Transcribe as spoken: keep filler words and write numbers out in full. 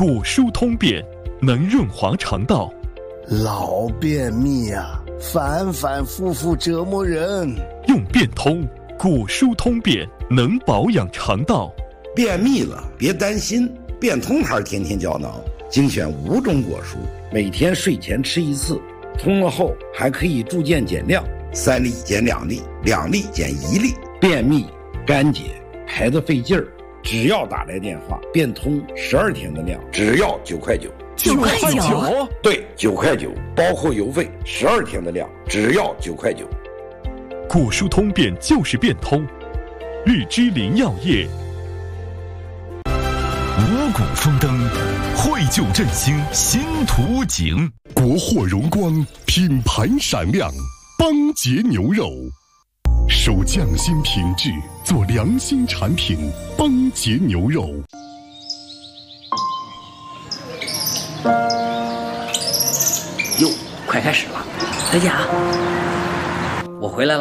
古书通便，能润滑肠道。 老便秘啊，反反复复折磨人。 用便通，古书通便，能保养肠道。 便秘了别担心，便通牌天天胶囊精选五种果蔬，每天睡前吃一次，通了后还可以助健减量，三粒减两粒，两粒减一粒。便秘、干结、排得费劲儿，只要打来电话，便通十二天的量，只要九块九。 九块九？ 对，九块九，包括邮费，十二天的量，只要九块九。 古书通便就是便通，日之林药业。 五谷丰登，绘就振兴新图景。 国货荣光，品牌闪亮，邦杰牛肉，守匠心品质，做良心产品，邦杰牛肉。 哟，快开始了，再见啊！我回来了。